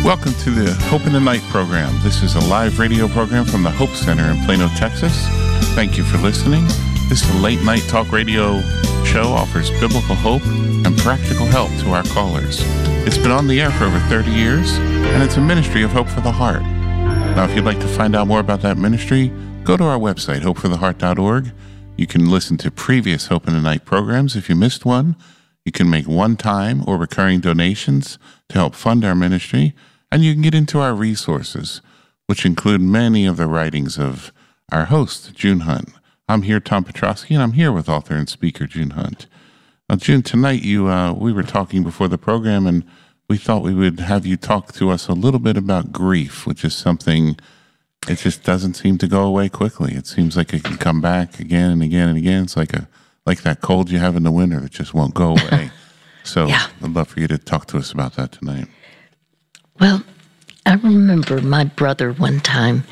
Welcome to the Hope in the Night program. This is a live radio program from the Hope Center in Plano, Texas. Thank you for listening. This late night talk radio show offers biblical hope and practical help to our callers. It's been on the air for over 30 years, and it's a ministry of Hope for the Heart. Now, if you'd like to find out more about that ministry, go to our website, hopefortheheart.org. You can listen to previous Hope in the Night programs. If you missed one, you can make one-time or recurring donations to help fund our ministry. And you can get into our resources, which include many of the writings of our host, June Hunt. I'm here, Tom Petrosky, and I'm here with author and speaker June Hunt. Now, June, tonight we were talking before the program, and we thought we would have you talk to us a little bit about grief, which is something, it just doesn't seem to go away quickly. It seems like it can come back again and again and again. It's like that cold you have in the winter that just won't go away. So yeah. I'd love for you to talk to us about that tonight. Well, I remember my brother one time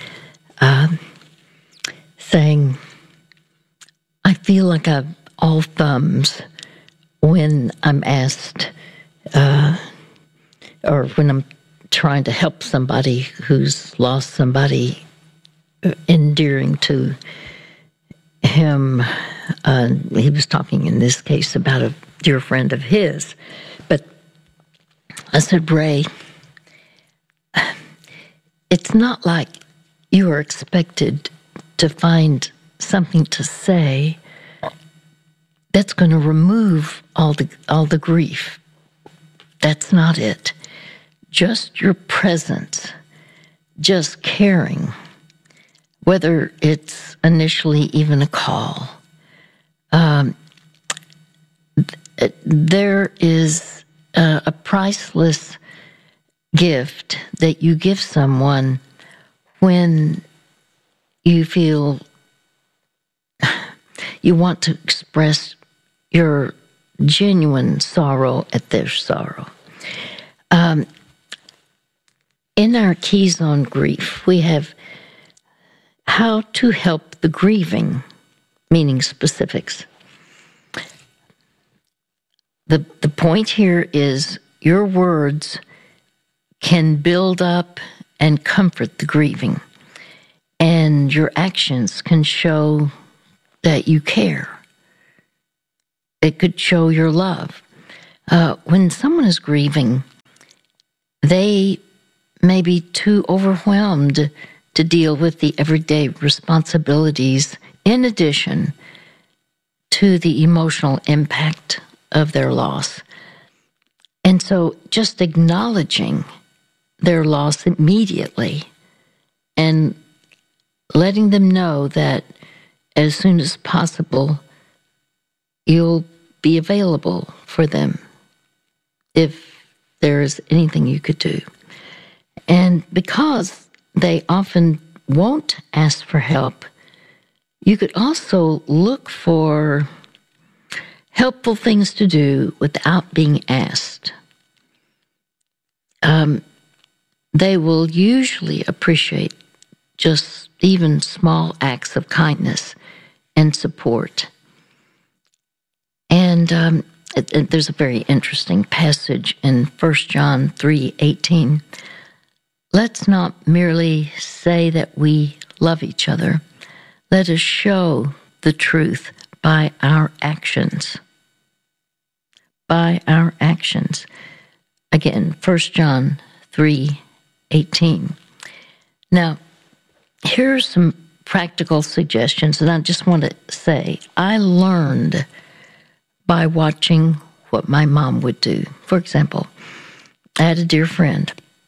saying, I feel like I'm all thumbs when I'm asked, or when I'm trying to help somebody who's lost somebody endearing to him. He was talking in this case about a dear friend of his. But I said, Ray, it's not like you are expected to find something to say that's going to remove all the grief. That's not it. Just your presence, just caring, whether it's initially even a call. There is a priceless gift that you give someone when you feel you want to express your genuine sorrow at their sorrow. In our Keys on Grief, we have how to help the grieving, meaning specifics. The point here is your words can build up and comfort the grieving, and your actions can show that you care. It could show your love. When someone is grieving, they may be too overwhelmed to deal with the everyday responsibilities in addition to the emotional impact of their loss. And so just acknowledging their loss immediately and letting them know that as soon as possible, you'll be available for them if there is anything you could do. And because they often won't ask for help, you could also look for helpful things to do without being asked. They will usually appreciate just even small acts of kindness and support. And there's a very interesting passage in 1 John 3:18. Let's not merely say that we love each other. Let us show the truth by our actions. By our actions. Again, 1 John 3:18. Now, here are some practical suggestions, and I just want to say, I learned by watching what my mom would do. For example, I had a dear friend.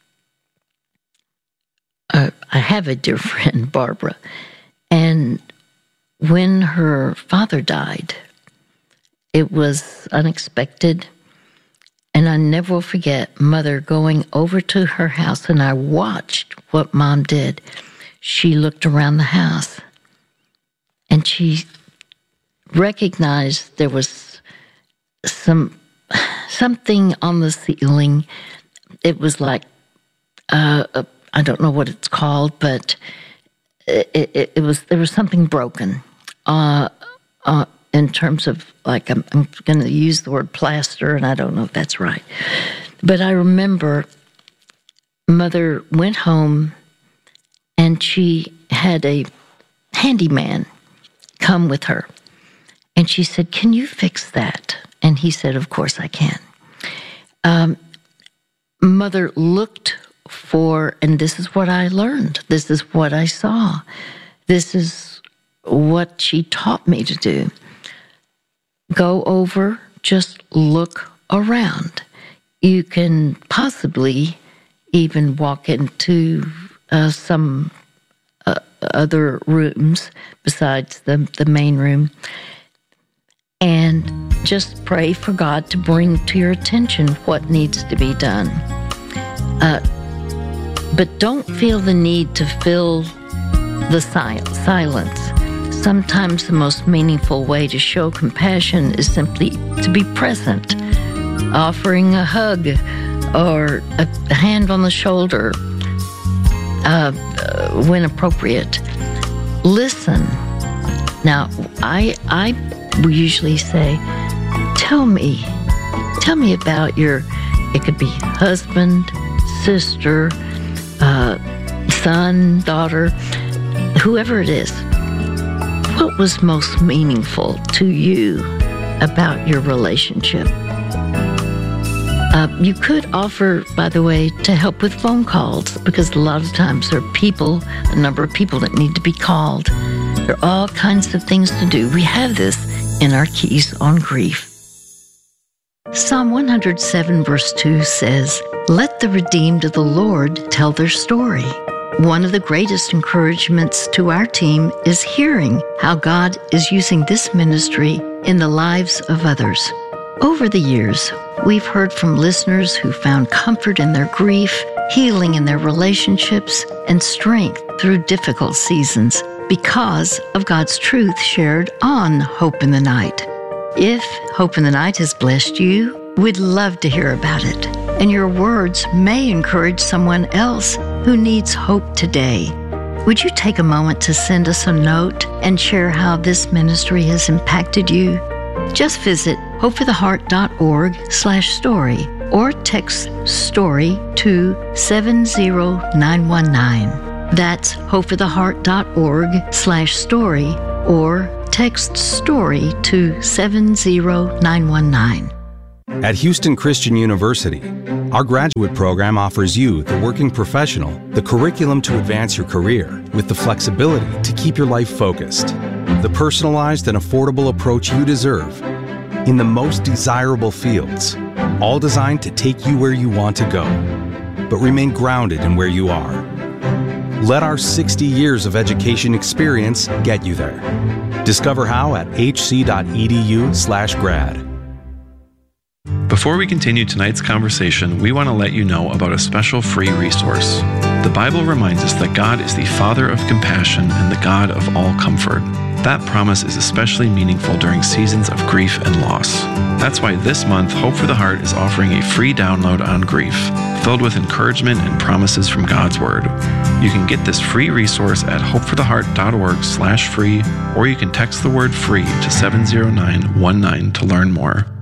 I have a dear friend, Barbara, and when her father died, it was unexpected, and I never will forget Mother going over to her house, and I watched what Mom did. She looked around the house, and she recognized there was something on the ceiling. It was like, I don't know what it's called, but there was something broken in terms of, like, I'm going to use the word plaster, and I don't know if that's right. But I remember Mother went home and she had a handyman come with her. And she said, "Can you fix that?" And he said, "Of course I can." Mother looked for, and this is what I learned. This is what I saw. This is what she taught me to do. Go over, just look around. You can possibly even walk into some other rooms besides the main room and just pray for God to bring to your attention what needs to be done. But don't feel the need to fill the silence. Sometimes the most meaningful way to show compassion is simply to be present, offering a hug or a hand on the shoulder when appropriate. Listen. Now, I usually say, tell me about your, it could be husband, sister, son, daughter, whoever it is. What was most meaningful to you about your relationship? You could offer, by the way, to help with phone calls, because a lot of times there are a number of people that need to be called. There are all kinds of things to do. We have this in our Keys on Grief. Psalm 107 verse 2 says, "Let the redeemed of the Lord tell their story." One of the greatest encouragements to our team is hearing how God is using this ministry in the lives of others. Over the years, we've heard from listeners who found comfort in their grief, healing in their relationships, and strength through difficult seasons because of God's truth shared on Hope in the Night. If Hope in the Night has blessed you, we'd love to hear about it. And your words may encourage someone else who needs hope today. Would you take a moment to send us a note and share how this ministry has impacted you? Just visit hopefortheheart.org/story or text STORY to 70919. That's hopefortheheart.org/story or text STORY to 70919. At Houston Christian University, our graduate program offers you, the working professional, the curriculum to advance your career with the flexibility to keep your life focused, the personalized and affordable approach you deserve in the most desirable fields, all designed to take you where you want to go, but remain grounded in where you are. Let our 60 years of education experience get you there. Discover how at hc.edu/grad. Before we continue tonight's conversation, we want to let you know about a special free resource. The Bible reminds us that God is the Father of compassion and the God of all comfort. That promise is especially meaningful during seasons of grief and loss. That's why this month, Hope for the Heart is offering a free download on grief, filled with encouragement and promises from God's Word. You can get this free resource at hopefortheheart.org/free, or you can text the word FREE to 70919 to learn more.